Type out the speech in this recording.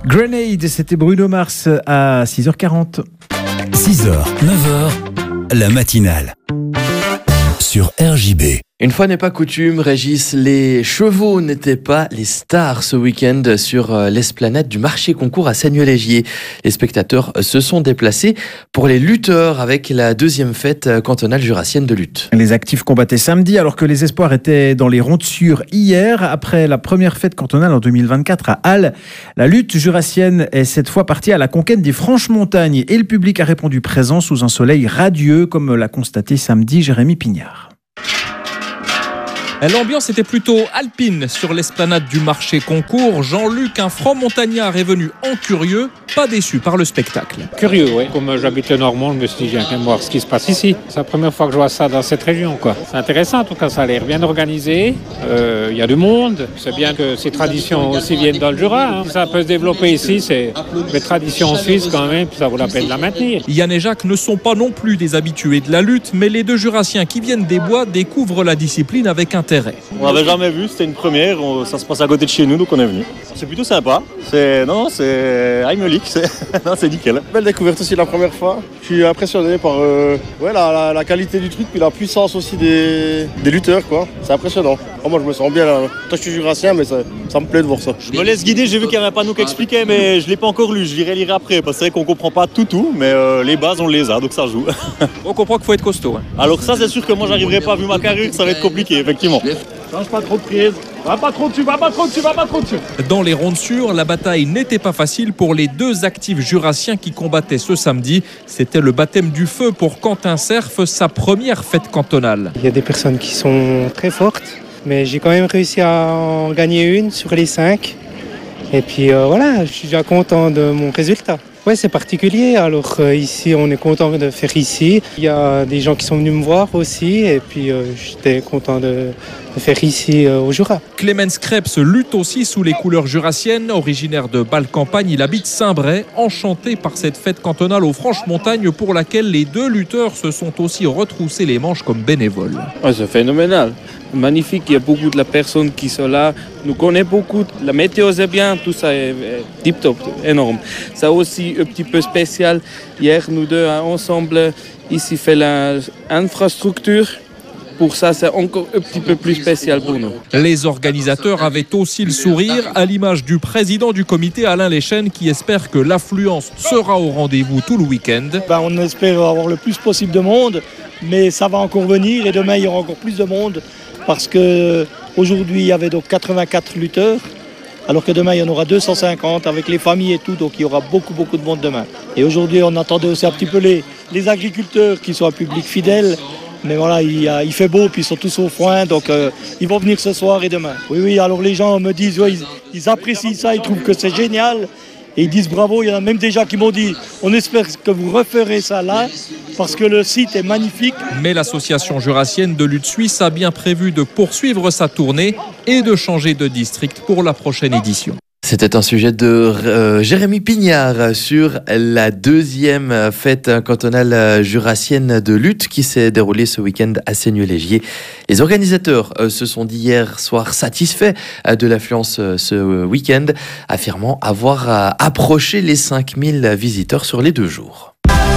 Grenade, c'était Bruno Mars à 6h40. 6h, 9h, la matinale sur RJB. Une fois n'est pas coutume, Régis, les chevaux n'étaient pas les stars ce week-end sur l'esplanade du marché concours à Seignelay-Gier. Les spectateurs se sont déplacés pour les lutteurs avec la deuxième fête cantonale jurassienne de lutte. Les actifs combattaient samedi alors que les espoirs étaient dans les Rondes-Sûres hier. Après la première fête cantonale en 2024 à Halle, la lutte jurassienne est cette fois partie à la conquête des Franches-Montagnes et le public a répondu présent sous un soleil radieux comme l'a constaté samedi Jérémy Pignard. L'ambiance était plutôt alpine sur l'esplanade du marché concours. Jean-Luc, un franc-montagnard, est venu en curieux, pas déçu par le spectacle. Curieux, oui. Comme j'habite le Normand, je me suis dit, j'ai qu'à voir ce qui se passe ici. C'est la première fois que je vois ça dans cette région, quoi. C'est intéressant, en tout cas, ça a l'air bien organisé. Il y a du monde. C'est bien que ces traditions aussi viennent dans le Jura. Si ça peut se développer ici, c'est des traditions suisses quand même, ça vaut la peine de la maintenir. Yann et Jacques ne sont pas non plus des habitués de la lutte, mais les deux jurassiens qui viennent des bois découvrent la discipline avec intérêt. On n'avait jamais vu, c'était une première, ça se passe à côté de chez nous, donc on est venu. C'est plutôt sympa, c'est Heimlich, c'est nickel. Belle découverte aussi la première fois. Je suis impressionné par la qualité du truc, puis la puissance aussi des lutteurs, quoi. C'est impressionnant. Moi je me sens bien là. Toi je suis jurassien, mais ça me plaît de voir ça. Je me laisse guider, j'ai vu qu'il n'y avait pas nous qui expliquait, mais je ne l'ai pas encore lu, je lire après, parce que c'est vrai qu'on ne comprend pas tout, mais les bases on les a, donc ça joue. On comprend qu'il faut être costaud. Alors ça c'est sûr que moi j'arriverai pas, vu ma carrure, ça va être compliqué, effectivement. Change pas trop de prise, va pas trop dessus. Dans les Rondes-Sûres, la bataille n'était pas facile pour les deux actifs jurassiens qui combattaient ce samedi. C'était le baptême du feu pour Quentin Cerf, sa première fête cantonale. Il y a des personnes qui sont très fortes, mais j'ai quand même réussi à en gagner une sur les 5. Et puis je suis déjà content de mon résultat. Ouais, c'est particulier. Alors ici, on est content de faire ici. Il y a des gens qui sont venus me voir aussi, et puis j'étais content de faire ici au Jura. Clemens Krebs lutte aussi sous les couleurs jurassiennes. Originaire de Bâle-Campagne, il habite Saint-Bray, enchanté par cette fête cantonale aux Franches-Montagnes pour laquelle les deux lutteurs se sont aussi retroussés les manches comme bénévoles. Ouais, c'est phénoménal. Magnifique, il y a beaucoup de la personnes qui sont là. Nous connaissons beaucoup, la météo c'est bien, tout ça est tip top, énorme. Ça aussi un petit peu spécial. Hier, nous deux ensemble, ici fait l'infrastructure. Pour ça, c'est encore un petit peu plus spécial pour nous. Les organisateurs avaient aussi le sourire, à l'image du président du comité, Alain Léchenne, qui espère que l'affluence sera au rendez-vous tout le week-end. On espère avoir le plus possible de monde, mais ça va encore venir et demain, il y aura encore plus de monde parce qu'aujourd'hui, il y avait donc 84 lutteurs, alors que demain, il y en aura 250 avec les familles et tout, donc il y aura beaucoup de monde demain. Et aujourd'hui, on attendait aussi un petit peu les agriculteurs qui sont un public fidèle. Mais voilà, il fait beau, puis ils sont tous au foin, donc ils vont venir ce soir et demain. Oui, alors les gens me disent, ils apprécient ça, ils trouvent que c'est génial. Et ils disent bravo, il y en a même des gens qui m'ont dit, on espère que vous referez ça là, parce que le site est magnifique. Mais l'association jurassienne de lutte suisse a bien prévu de poursuivre sa tournée et de changer de district pour la prochaine édition. C'était un sujet de Jérémy Pignard sur la deuxième fête cantonale jurassienne de lutte qui s'est déroulée ce week-end à Seignelay-Gier. Les organisateurs se sont dit hier soir satisfaits de l'affluence ce week-end, affirmant avoir approché les 5000 visiteurs sur les 2 jours.